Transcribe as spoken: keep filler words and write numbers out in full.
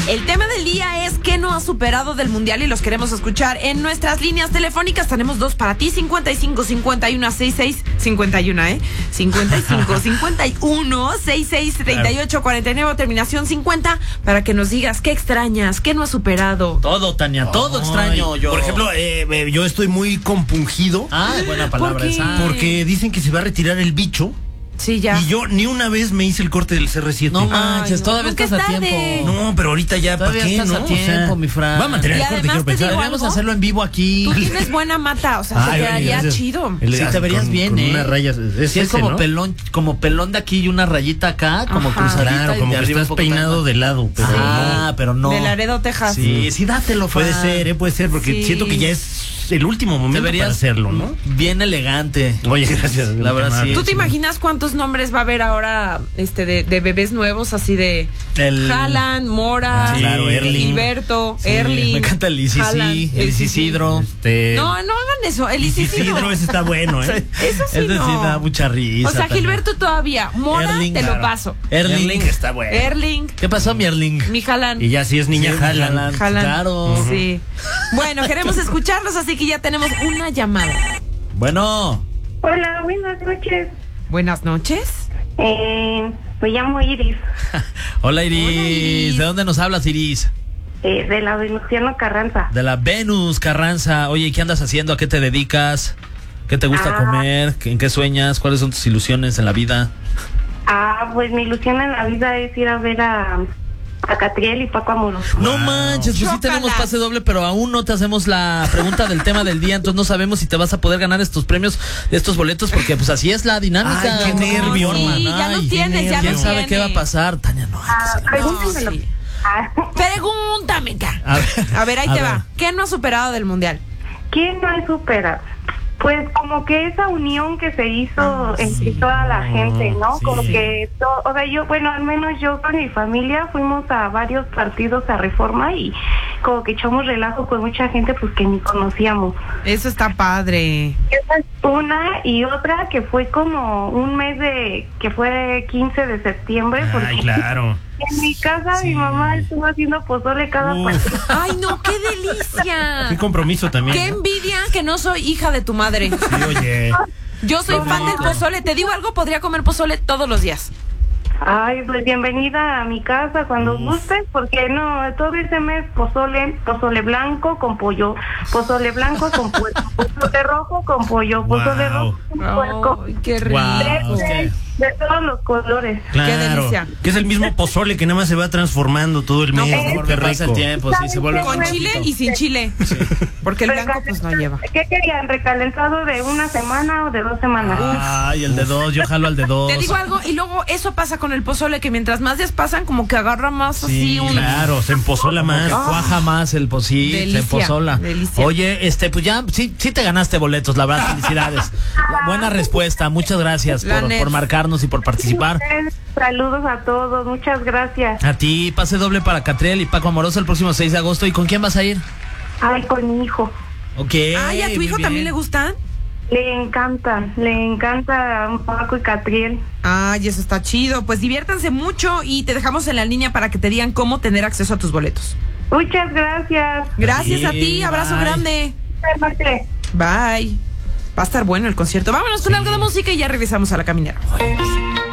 El tema del día es ¿qué no has superado del mundial? Y los queremos escuchar en nuestras líneas telefónicas. Tenemos dos para ti, cincuenta y cinco, cincuenta y uno, sesenta y seis, cincuenta y uno, ¿eh? cincuenta y cinco, cincuenta y uno, sesenta y seis, setenta y ocho, cuarenta y nueve, terminación cincuenta, para que nos digas qué extrañas, qué no has superado. Todo, Tania, todo Ay, extraño yo. Por ejemplo, eh, eh, yo estoy muy compungido. Ah, buena palabra ¿Por qué? esa. Porque dicen que se va a retirar el bicho. Sí, ya. Y yo ni una vez me hice el corte del C R siete. No manches, Ay, no, todavía nunca estás es a tarde. tiempo. No, pero ahorita ya, ¿para Todavía qué, estás no? a tiempo, mi Fran. Va a mantener Y el corte, además quiero te pensar. digo Deberíamos algo. hacerlo en vivo aquí. Tú tienes buena mata, o sea, Ay, te quedaría gracias. chido. El- Sí, te verías con- bien, con ¿eh? unas rayas. Es, Sí, es ese, como ¿no? pelón, como pelón de aquí y una rayita acá, como Ajá. cruzadita. Claro, y como de que arriba un estás poco peinado más. de lado. Pero Ah, no. pero no. De Laredo, Texas. Sí, sí, dátelo, Puede Fran. ser, ¿eh? Puede ser, porque Sí. siento que ya es el último momento Deberías para hacerlo, ¿no? Bien elegante. Oye, gracias. La verdad, sí. ¿Tú te imaginas cuántos nombres va a haber ahora este de, de bebés nuevos así de El- Haaland, Mora, Ah, claro, Erling. Gilberto, Sí, Erling? me encanta el Isis, Haaland, el Isidro. Este... No, no hagan eso, el Isidro. Isidro, ese está bueno, ¿eh? Eso sí Ese no. sí da mucha risa. O sea, Tania. Gilberto todavía, Mora Erling, te lo claro. paso. Erling. Erling está bueno. Erling, ¿Qué pasó, mi Erling? mi Haaland. Y ya si es niña, Sí, jalan. Haaland. Haaland. Claro. Sí. Bueno, queremos escucharlos, así que ya tenemos una llamada. Bueno, Hola, buenas noches. Buenas noches. Eh, me llamo Iris, hola Iris. Hola, Iris. ¿De dónde nos hablas, Iris? eh, de la Venustiano Carranza. De la Venus Carranza. Oye, ¿qué andas haciendo? ¿A qué te dedicas? ¿Qué te gusta Ah. comer? ¿En qué sueñas? ¿Cuáles son tus ilusiones en la vida? Ah, pues mi ilusión en la vida es ir a ver a, a Catriel y Paco Amoroso. No manches, pues sí Chócalas. tenemos pase doble, pero aún no te hacemos la pregunta del tema del día, entonces no sabemos si te vas a poder ganar estos premios, estos boletos, porque pues así es la dinámica. Ay, qué nervio, sí, hermano. ya lo Ay, tienes, ya ¿quién lo sabe tienes. qué va a pasar? Tania, no. hay que Ah, ser- pregúntemelo. sí. Ah, Pregúntame, ca. A ver, A ver, ahí a te ver. va. ¿Qué no has superado del mundial? ¿Quién no hay superado? Pues como que esa unión que se hizo Ah, entre sí. toda la gente, ¿no? Sí. Como que, to- o sea, yo, bueno, al menos yo con mi familia fuimos a varios partidos a Reforma y como que echamos relajo con mucha gente pues que ni conocíamos. Eso está padre. Esa es una y otra que fue como un mes de, que fue quince de septiembre, porque Ay, claro. en mi casa mi mamá estuvo haciendo pozole cada Uf. partido. Ay, no, qué delicia. Qué compromiso también. Qué ¿no? envidia que no soy hija de tu madre. Sí, oye. Yo soy fan del pozole. Te digo algo, podría comer pozole todos los días. Ay, pues bienvenida a mi casa cuando gustes, porque no, todo ese mes pozole, pozole blanco con pollo, pozole blanco con pollo, pozole rojo con pollo, pozole Wow. rojo con puerco, Ay, qué rico. Guau. de, ok. de todos los colores. Claro. delicia. Que es el mismo pozole que nada más se va transformando todo el mes. No, ¿no? Conforme Qué pasa el rico. tiempo, sí, se vuelve Con más chile rico. y sin chile. Porque el blanco pues no lleva. ¿Qué querían? ¿Recalentado de una semana o de dos semanas? Ay, el de dos, yo jalo al de dos. Te digo algo, y luego eso pasa con el pozole, que mientras más días pasan, como que agarra más así un... Claro, se empozola más. Que cuaja más el pozole, se Delicia, empozola. delicia. Oye, este, pues ya, sí, sí te ganaste boletos, la verdad, felicidades. Buena respuesta, muchas gracias La por, net. por marcarnos y por participar. Saludos a todos, muchas gracias. A ti, pase doble para Catriel y Paco Amoroso el próximo seis de agosto. ¿Y con quién vas a ir? Ay, con mi hijo. Ok. Ay, ¿a tu muy hijo bien. también le gustan? Le encanta, le encanta Paco y Catriel. Ay, eso está chido. Pues diviértanse mucho y te dejamos en la línea para que te digan cómo tener acceso a tus boletos. Muchas gracias. Gracias a Sí, ti, abrazo bye. grande. Buenas noches. Bye. Va a estar bueno el concierto. Vámonos con algo de música y ya regresamos a la caminera.